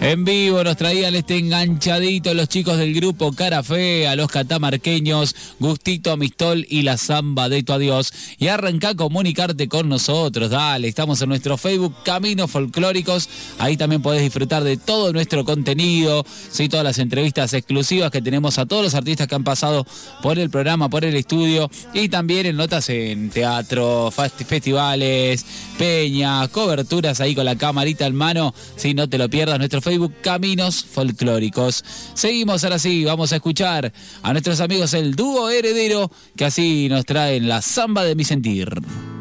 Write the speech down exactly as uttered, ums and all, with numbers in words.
En vivo nos traían este enganchadito los chicos del grupo Cara Fea, los catamarqueños, Gustito Amistol y la Zamba de tu Adiós. Y arranca a comunicarte con nosotros, dale, estamos en nuestro Facebook Caminos Folclóricos, ahí también podés disfrutar de todo nuestro contenido, ¿sí? Todas las entrevistas exclusivas que tenemos a todos los artistas que han pasado por el programa, por el estudio, y también en notas en teatro, festivales, peñas, coberturas ahí con la camarita en mano, si no te lo pierdas, nuestro Facebook Caminos Folclóricos. Seguimos, ahora sí, vamos a escuchar a nuestros amigos el dúo Heredero, que así nos traen la Zamba de mi sentir.